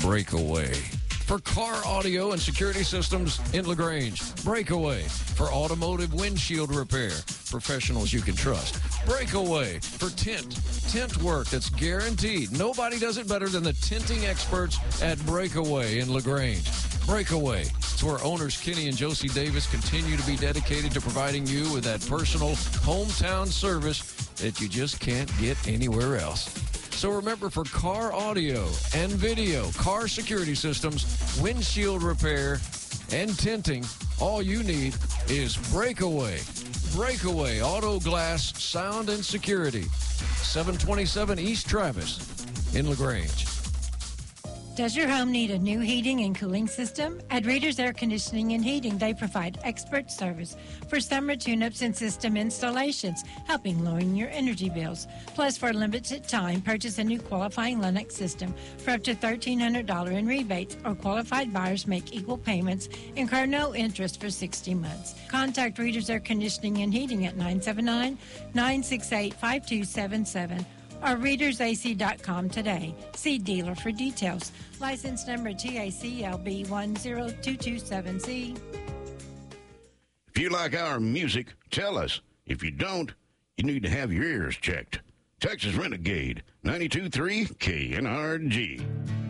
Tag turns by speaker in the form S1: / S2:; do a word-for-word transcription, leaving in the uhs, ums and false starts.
S1: Breakaway. For car audio and security systems in LaGrange, Breakaway. For automotive windshield repair, professionals you can trust, Breakaway. For tint, tint work that's guaranteed. Nobody does it better than the tinting experts at Breakaway in LaGrange. Breakaway. It's where owners Kenny and Josie Davis continue to be dedicated to providing you with that personal hometown service that you just can't get anywhere else. So remember, for car audio and video, car security systems, windshield repair, and tinting, all you need is Breakaway. Breakaway Auto Glass, Sound, and Security. seven twenty-seven East Travis in LaGrange.
S2: Does your home need a new heating and cooling system? At Reader's Air Conditioning and Heating, they provide expert service for summer tune-ups and system installations, helping lower your energy bills. Plus, for a limited time, purchase a new qualifying Lennox system for up to thirteen hundred dollars in rebates, or qualified buyers make equal payments, incur no interest for sixty months. Contact Reader's Air Conditioning and Heating at nine seven nine, nine six eight, five two seven seven. or readers A C dot com today. See dealer for details. License number T A C L B one zero two two seven Z.
S3: If you like our music, tell us. If you don't, you need to have your ears checked. Texas Renegade, ninety-two point three K N R G.